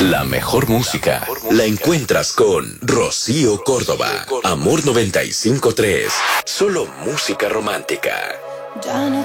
La mejor música la encuentras con Rocío Córdoba. Amor 95.3. Solo música romántica.